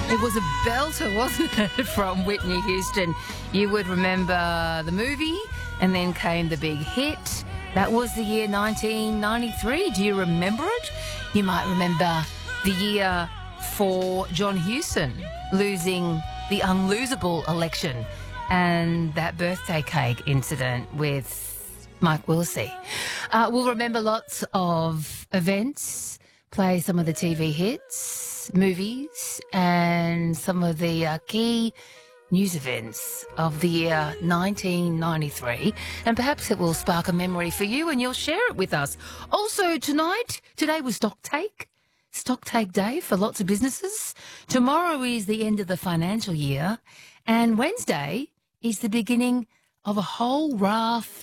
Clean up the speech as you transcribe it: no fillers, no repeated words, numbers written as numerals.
It was a belter, wasn't it, from Whitney Houston? You would remember the movie, and then came the big hit. That was the year 1993. Do you remember it? You might remember the year for John Hewson losing the unlosable election and that birthday cake incident with Mike Willsey. We'll remember lots of events, play some of the TV hits, movies, and some of the key news events of the year 1993. And perhaps it will spark a memory for you and you'll share it with us. Also today was Stocktake Day for lots of businesses. Tomorrow is the end of the financial year. And Wednesday is the beginning of a whole raft